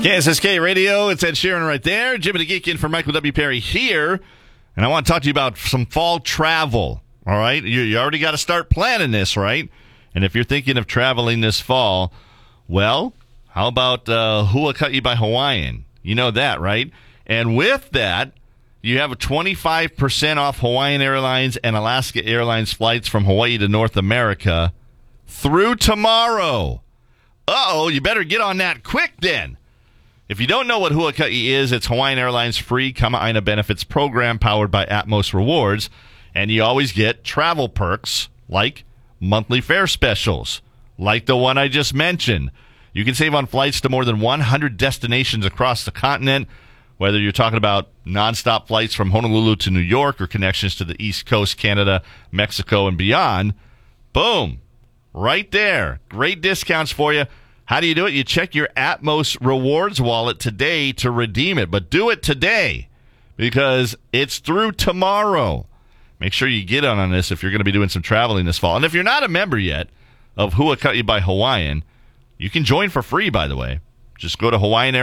KSSK Radio, it's Ed Sheeran right there. Jimmy the Geek in for Michael W. Perry here. And I want to talk to you about some fall travel, all right? You already got to start planning this, right? And if you're thinking of traveling this fall, well, how about Huaka'i by Hawaiian? You know that, right? And with that, you have a 25% off Hawaiian Airlines and Alaska Airlines flights from Hawaii to North America through tomorrow. Uh-oh, you better get on that quick then. If you don't know what Huaka'i is, it's Hawaiian Airlines' free Kama'aina benefits program powered by Atmos Rewards, and you always get travel perks like monthly fare specials, like the one I just mentioned. You can save on flights to more than 100 destinations across the continent, whether you're talking about nonstop flights from Honolulu to New York or connections to the East Coast, Canada, Mexico, and beyond. Boom. Right there. Great discounts for you. How do you do it? You check your Atmos Rewards wallet today to redeem it. But do it today because it's through tomorrow. Make sure you get on this if you're going to be doing some traveling this fall. And if you're not a member yet of Huaka'i by Hawaiian, you can join for free, by the way. Just go to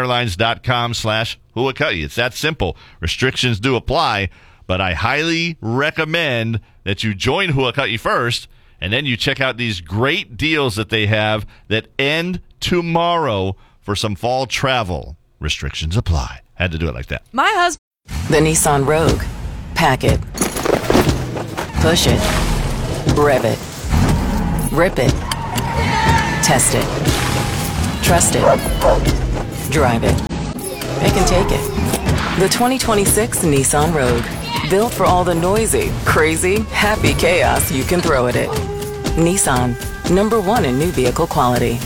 hawaiianairlines.com/Huaka'i. It's that simple. Restrictions do apply, but I highly recommend that you join Huaka'i first, and then you check out these great deals that they have that end tomorrow for some fall travel. Restrictions apply. Had to do it like that. My husband. The Nissan Rogue. Pack it. Push it. Rev it. Rip it. Test it. Trust it. Drive it. It can take it. The 2026 Nissan Rogue. Built for all the noisy, crazy, happy chaos you can throw at it. Nissan. #1 in new vehicle quality.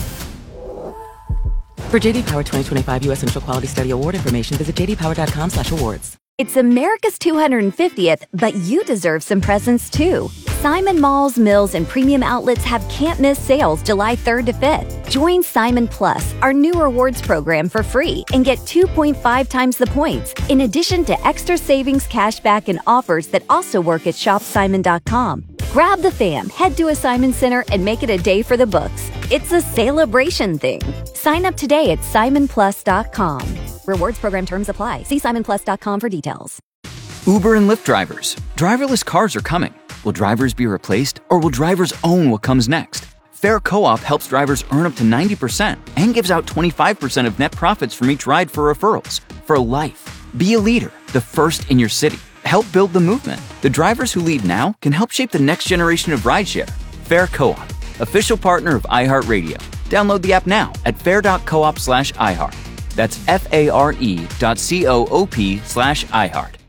For JD Power 2025 U.S. Initial Quality Study Award information, visit jdpower.com/awards. It's America's 250th, but you deserve some presents too. Simon Malls, Mills, and Premium Outlets have can't-miss sales July 3rd to 5th. Join Simon Plus, our new rewards program, for free and get 2.5 times the points, in addition to extra savings, cashback, and offers that also work at shopsimon.com. Grab the fam, head to a Simon Center, and make it a day for the books. It's a celebration thing. Sign up today at simonplus.com. Rewards program terms apply. See simonplus.com for details. Uber and Lyft drivers. Driverless cars are coming. Will drivers be replaced, or will drivers own what comes next? Fair Co-op helps drivers earn up to 90% and gives out 25% of net profits from each ride for referrals. For life. Be a leader, the first in your city. Help build the movement. The drivers who lead now can help shape the next generation of rideshare. Fair Co-op, official partner of iHeartRadio. Download the app now at fair.coop/iHeart. That's FARE.coop/iHeart.